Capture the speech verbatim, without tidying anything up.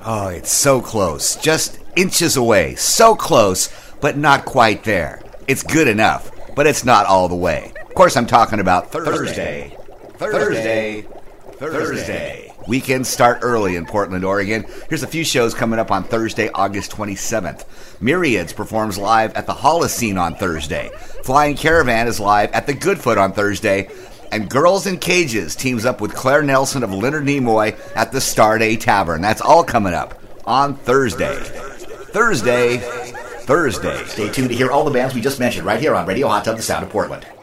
Oh, it's so close. Just inches away. So close, but not quite there. It's good enough, but it's not all the way. Of course, I'm talking about Thursday. Thursday. Thursday. Thursday. Weekends start early in Portland, Oregon. Here's a few shows coming up on Thursday, August twenty-seventh. Myriads performs live at the Holocene on Thursday. Flying Caravan is live at the Goodfoot on Thursday. And Girls in Cages teams up with Claire Nelson of Leonard Nimoy at the Starday Tavern. That's all coming up on Thursday. Thursday. Thursday. Stay tuned to hear all the bands we just mentioned right here on Radio Hot Tub, the Sound of Portland.